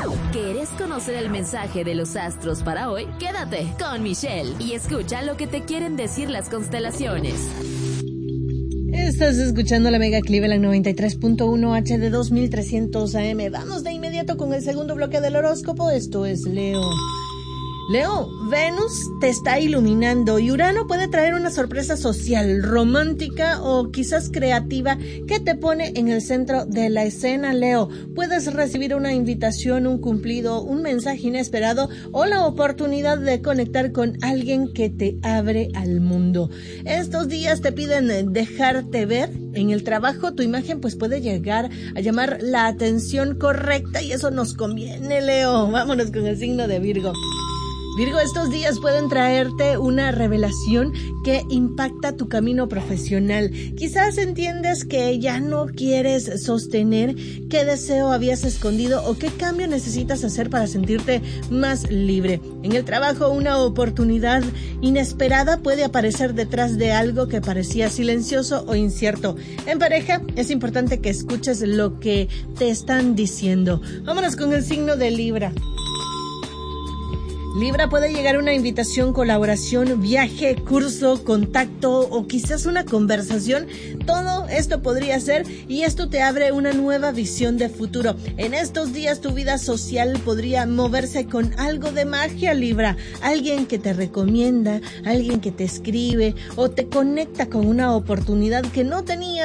¿Quieres conocer el mensaje de los astros para hoy? Quédate con Michelle y escucha lo que te quieren decir las constelaciones. Estás escuchando la Mega Cleveland 93.1 HD 2300 AM. Vamos de inmediato con el segundo bloque del horóscopo. Esto es Leo. Leo, Venus te está iluminando y Urano puede traer una sorpresa social, romántica o quizás creativa que te pone en el centro de la escena, Leo. Puedes recibir una invitación, un cumplido, un mensaje inesperado o la oportunidad de conectar con alguien que te abre al mundo. Estos días te piden dejarte ver. En el trabajo tu imagen pues puede llegar a llamar la atención correcta y eso nos conviene, Leo. Vámonos con el signo de Virgo. Virgo, estos días pueden traerte una revelación que impacta tu camino profesional. Quizás entiendes que ya no quieres sostener qué deseo habías escondido o qué cambio necesitas hacer para sentirte más libre. En el trabajo, una oportunidad inesperada puede aparecer detrás de algo que parecía silencioso o incierto. En pareja, es importante que escuches lo que te están diciendo. Vámonos con el signo de Libra. Libra, puede llegar una invitación, colaboración, viaje, curso, contacto o quizás una conversación. Todo esto podría ser y esto te abre una nueva visión de futuro. En estos días tu vida social podría moverse con algo de magia, Libra. Alguien que te recomienda, alguien que te escribe o te conecta con una oportunidad que no tenías